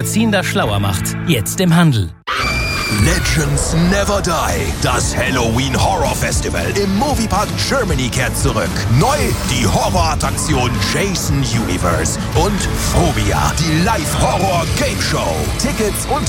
Magazin, das schlauer macht. Jetzt im Handel. Legends Never Die. Das Halloween Horror Festival im Moviepark Germany kehrt zurück. Neu die Horrorattraktion Jason Universe und Phobia, die Live-Horror-Game-Show. Tickets und